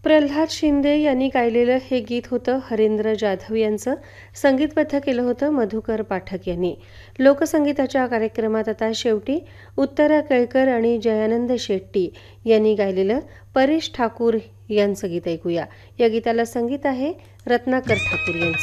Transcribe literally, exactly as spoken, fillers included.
प्रल्हाद शिंदे यांनी गायलेलं हे गीत होतं हरेंद्र जाधव यांचं. संगीतबद्ध केलं होतं मधुकर पाठक यांनी. लोकसंगीताच्या कार्यक्रमात आता शेवटी उत्तरा केळकर आणि जयानंद शेट्टी यांनी गायलेलं परेश ठाकूर यांचं गीत ऐकूया. या गीताला संगीत आहे रत्नाकर ठाकूर यांचं.